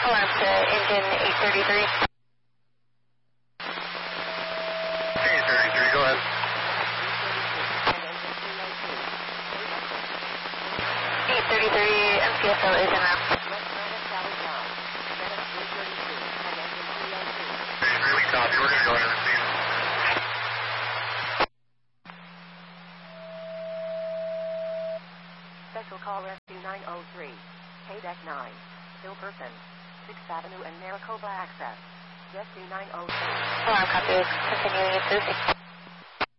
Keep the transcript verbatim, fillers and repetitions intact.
Alarm to engine eight thirty-three. eight thirty-three, go ahead. eight thirty-three, M P S L is en route. thirty-three, we copy. We're going to go into the scene. Special call Rescue nine oh three. K D E C nine. Still person. sixth Avenue and Maricopa access. Rescue nine oh three. Alarm copy is continuing its